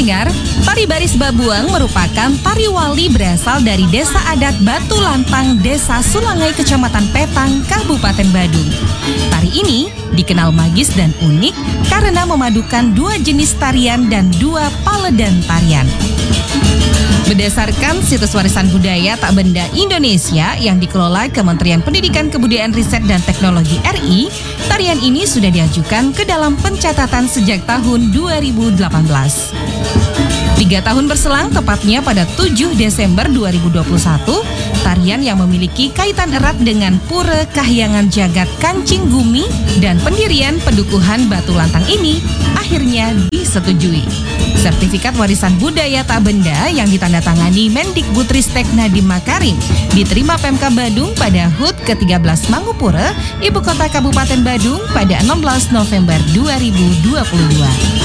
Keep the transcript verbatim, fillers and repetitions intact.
pendengar, tari baris babuang merupakan tari wali berasal dari desa adat Batu Lantang, Desa Sulangai, Kecamatan Petang, Kabupaten Badung. Tari ini dikenal magis dan unik karena memadukan dua jenis tarian dan dua paledan tarian. Berdasarkan situs warisan budaya tak benda Indonesia yang dikelola Kementerian Pendidikan, Kebudayaan, Riset, dan Teknologi R I, tarian ini sudah diajukan ke dalam pencatatan sejak tahun dua ribu delapan belas. Tiga tahun berselang, tepatnya pada tujuh Desember dua ribu dua puluh satu, tarian yang memiliki kaitan erat dengan Pura Kahyangan Jagat Kancing Gumi dan pendirian Pedukuhan Batu Lantang ini akhirnya disetujui. Sertifikat warisan budaya tak benda yang ditandatangani Mendikbudristek Nadiem Makarim diterima Pemkab Badung pada H U T ke tiga belas Mangupura, Ibu Kota Kabupaten Badung pada enam belas November dua ribu dua puluh dua.